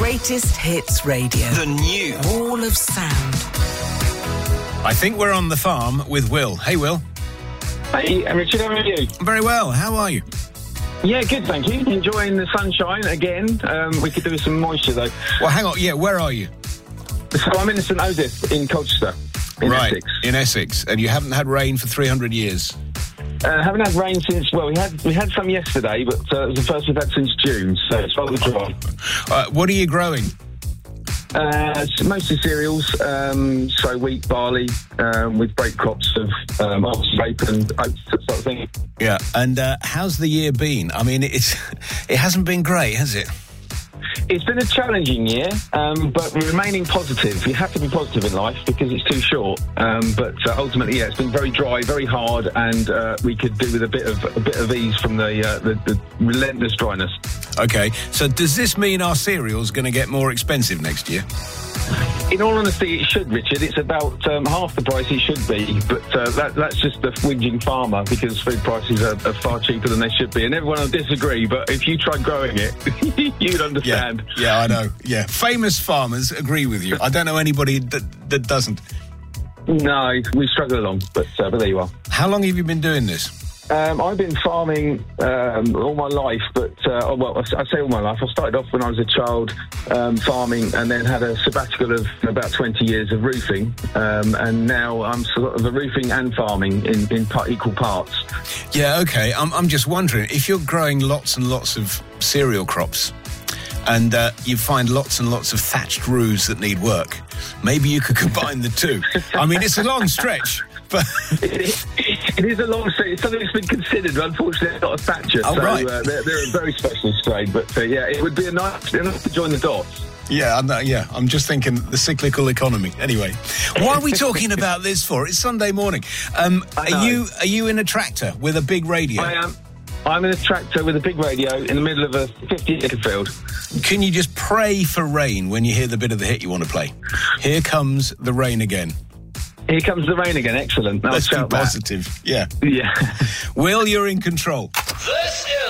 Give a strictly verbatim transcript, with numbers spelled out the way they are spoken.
Greatest Hits Radio. The new Wall of Sound. I think we're on the farm with Will. Hey, Will. Hey, Richard, how are you? Very well. How are you? Yeah, good, thank you. Enjoying the sunshine again. Um, we could do with some moisture, though. Well, hang on. Yeah, where are you? So I'm in St Osyth in Colchester, in right, Essex. in Essex. And you haven't had rain for three hundred years? Uh, haven't had rain since, well, we had we had some yesterday, but uh, it was the first we've had since June, so it's rather dry. Uh, what are you growing? Uh, mostly cereals, um, so wheat, barley, um, with break crops of um, rape and oats, that sort of thing. Yeah, and uh, how's the year been? I mean, it's it hasn't been great, has it? It's been a challenging year, um, but remaining positive. You have to be positive in life because it's too short. Um, but uh, ultimately, yeah, it's been very dry, very hard, and uh, we could do with a bit of a bit of ease from the, uh, the, the relentless dryness. Okay, so does this mean our cereal's going to get more expensive next year? In all honesty, it should, Richard. It's about um, half the price it should be, but uh, that, that's just the whinging farmer because food prices are, are far cheaper than they should be, and everyone will disagree, but if you tried growing it, you'd understand. Yeah, yeah, I know. Yeah, famous farmers agree with you. I don't know anybody that, that doesn't. No, we struggle along, but, uh, but there you are. How long have you been doing this? Um, I've been farming um, all my life, but, uh, well, I say all my life. I started off when I was a child um, farming and then had a sabbatical of about twenty years of roofing, um, and now I'm sort of a roofing and farming in, in part, equal parts. Yeah, OK. I'm, I'm just wondering, if you're growing lots and lots of cereal crops and uh, you find lots and lots of thatched roofs that need work, maybe you could combine the two. I mean, it's a long stretch. But it, is, it is a long strain. It's something that's been considered, but unfortunately it's not a Thatcher. Oh, so right. uh, they're, they're a very special strain. But uh, yeah, it would be a nice enough to join the dots. Yeah, I'm not, yeah. I'm just thinking the cyclical economy. Anyway, why are we talking about this for? It's Sunday morning. Um, are you are you in a tractor with a big radio? I am. I'm in a tractor with a big radio in the middle of a fifty-acre field. Can you just pray for rain when you hear the bit of the hit you want to play? Here comes the rain again. Here comes the rain again. Excellent. I'll Let's be shout that. positive. Yeah. Yeah. Will, you're in control. This is